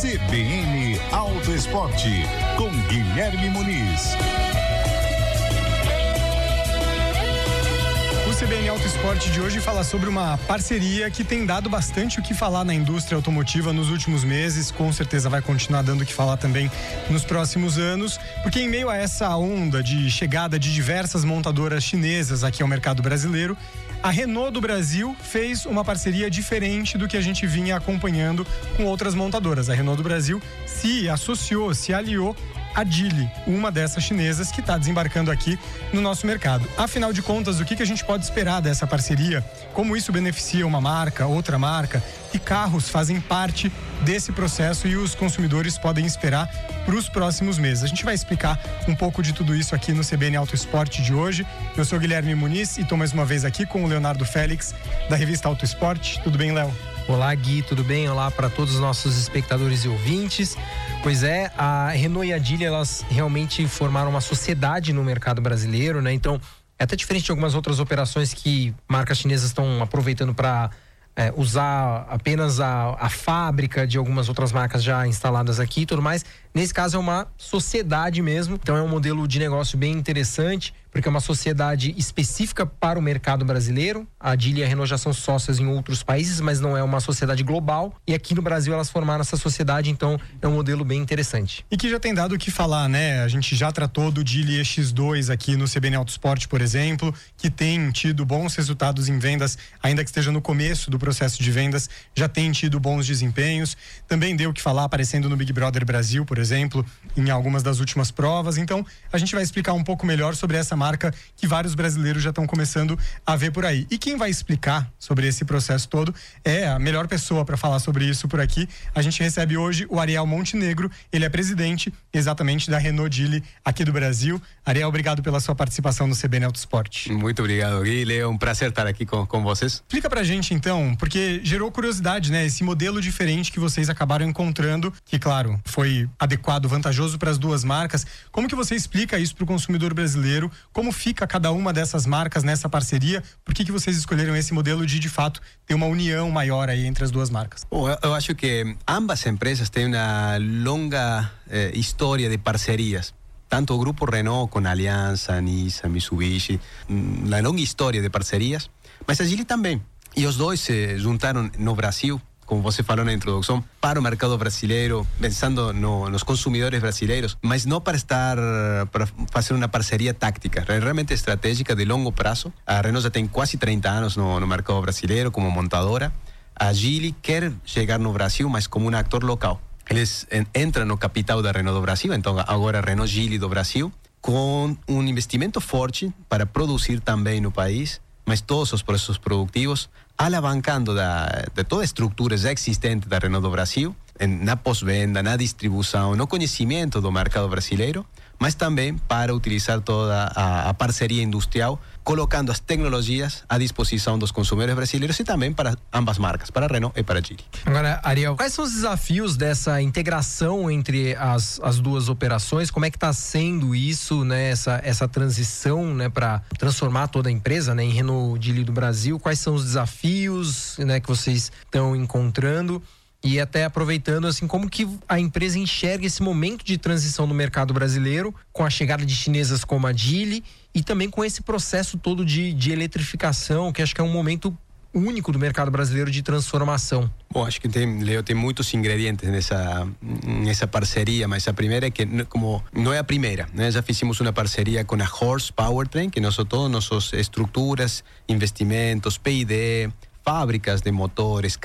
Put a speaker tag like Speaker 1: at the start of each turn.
Speaker 1: CBN Auto Esporte, com Guilherme Muniz.
Speaker 2: O CBN Auto Esporte de hoje fala sobre uma parceria que tem dado bastante o que falar na indústria automotiva nos últimos meses, com certeza vai continuar dando o que falar também nos próximos anos, porque em meio a essa onda de chegada de diversas montadoras chinesas aqui ao mercado brasileiro, a Renault do Brasil fez uma parceria diferente do que a gente vinha acompanhando com outras montadoras. A Renault do Brasil se associou, se aliou a Geely, uma dessas chinesas que está desembarcando aqui no nosso mercado. Afinal de contas, o que a gente pode esperar dessa parceria? Como isso beneficia uma marca, outra marca? Que carros fazem parte desse processo e os consumidores podem esperar para os próximos meses? A gente vai explicar um pouco de tudo isso aqui no CBN Auto Esporte de hoje. Eu sou Guilherme Muniz e estou mais uma vez aqui com o Leonardo Félix, da revista Auto Esporte. Tudo bem, Léo?
Speaker 3: Olá, Gui, tudo bem? Olá para todos os nossos espectadores e ouvintes. Pois é, a Renault e a Geely, elas realmente formaram uma sociedade no mercado brasileiro, né? Então, é até diferente de algumas outras operações que marcas chinesas estão aproveitando para usar apenas a fábrica de algumas outras marcas já instaladas aqui e tudo mais. Nesse caso é uma sociedade mesmo, então é um modelo de negócio bem interessante, porque é uma sociedade específica para o mercado brasileiro. A Geely e a Renault já são sócias em outros países, mas não é uma sociedade global, e aqui no Brasil elas formaram essa sociedade, então é um modelo bem interessante.
Speaker 2: E que já tem dado o que falar, né? A gente já tratou do Geely EX2 aqui no CBN Auto Esporte, por exemplo, que tem tido bons resultados em vendas, ainda que esteja no começo do processo de vendas, já tem tido bons desempenhos. Também deu o que falar aparecendo no Big Brother Brasil, por exemplo, em algumas das últimas provas. Então, a gente vai explicar um pouco melhor sobre essa marca que vários brasileiros já estão começando a ver por aí. E quem vai explicar sobre esse processo todo é a melhor pessoa para falar sobre isso por aqui. A gente recebe hoje o Ariel Montenegro, ele é presidente exatamente da Renault Geely aqui do Brasil. Ariel, obrigado pela sua participação no CBN Auto Esporte.
Speaker 4: Muito obrigado, Gui. É um prazer estar aqui com vocês.
Speaker 2: Explica pra gente então, porque gerou curiosidade, né? Esse modelo diferente que vocês acabaram encontrando, que claro, foi adequado, vantajoso para as duas marcas. Como que você explica isso para o consumidor brasileiro? Como fica cada uma dessas marcas nessa parceria? Por que vocês escolheram esse modelo de fato, ter uma união maior aí entre as duas marcas?
Speaker 4: Bom, eu acho que ambas empresas têm uma longa história de parcerias. Tanto o grupo Renault com Aliança, Nissan, Mitsubishi, uma longa história de parcerias, mas a Geely também. E os dois se juntaram no Brasil, como você falou na introdução, para o mercado brasileiro, pensando nos consumidores brasileiros, mas não para fazer uma parceria tática, realmente estratégica de longo prazo. A Renault já tem quase 30 anos no mercado brasileiro como montadora. A Geely quer chegar no Brasil, mas como um ator local. Eles entram no capital da Renault do Brasil, então agora a Renault Geely do Brasil, com um investimento forte para produzir também no país, mas todos os processos produtivos, alavancando de toda a estrutura já existente da Renault do Brasil, na pós-venda, na distribuição, no conhecimento do mercado brasileiro, mas também para utilizar toda a parceria industrial, colocando as tecnologias à disposição dos consumidores brasileiros e também para ambas marcas, para a Renault e para a Geely.
Speaker 3: Agora, Ariel, quais são os desafios dessa integração entre as duas operações? Como é que está sendo isso, né? Essa transição, né, para transformar toda a empresa, né, em Renault Geely do Brasil? Quais são os desafios, né, que vocês estão encontrando? E até aproveitando, assim, como que a empresa enxerga esse momento de transição do mercado brasileiro, com a chegada de chinesas como a Geely e também com esse processo todo de eletrificação, que acho que é um momento único do mercado brasileiro de transformação.
Speaker 4: Bom, acho que Leo, tem muitos ingredientes nessa parceria, mas a primeira é que, como não é a primeira, né? Já fizemos uma parceria com a Horse Powertrain, que nós todas nossas estruturas, investimentos, P&D, fábricas de motores,